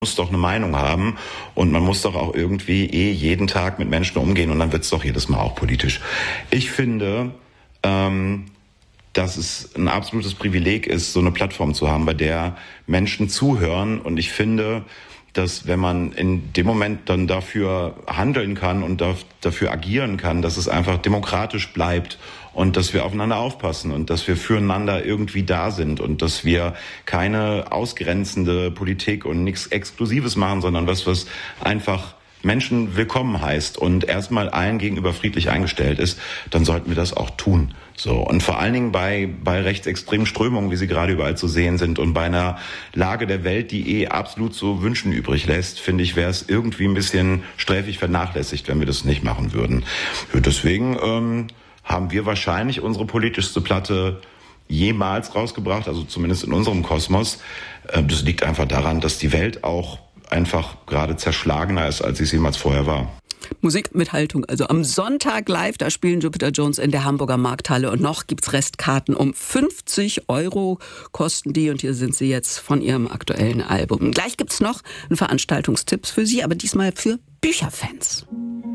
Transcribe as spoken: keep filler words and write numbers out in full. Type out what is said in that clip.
muss doch eine Meinung haben und man muss doch auch irgendwie eh jeden Tag mit Menschen umgehen und dann wird es doch jedes Mal auch politisch. Ich finde, ähm, dass es ein absolutes Privileg ist, so eine Plattform zu haben, bei der Menschen zuhören, und ich finde, dass wenn man in dem Moment dann dafür handeln kann und dafür agieren kann, dass es einfach demokratisch bleibt und dass wir aufeinander aufpassen und dass wir füreinander irgendwie da sind und dass wir keine ausgrenzende Politik und nichts Exklusives machen, sondern was, was einfach Menschen willkommen heißt und erstmal allen gegenüber friedlich eingestellt ist, dann sollten wir das auch tun. So. Und vor allen Dingen bei, bei rechtsextremen Strömungen, wie sie gerade überall zu sehen sind, und bei einer Lage der Welt, die eh absolut so Wünschen übrig lässt, finde ich, wäre es irgendwie ein bisschen sträflich vernachlässigt, wenn wir das nicht machen würden. Deswegen ähm, haben wir wahrscheinlich unsere politischste Platte jemals rausgebracht, also zumindest in unserem Kosmos. Äh, das liegt einfach daran, dass die Welt auch einfach gerade zerschlagener ist, als es jemals vorher war. Musik mit Haltung, also am Sonntag live, da spielen Jupiter Jones in der Hamburger Markthalle, und noch gibt's Restkarten um fünfzig Euro kosten die, und hier sind sie jetzt von ihrem aktuellen Album. Gleich gibt's noch einen Veranstaltungstipps für Sie, aber diesmal für Bücherfans.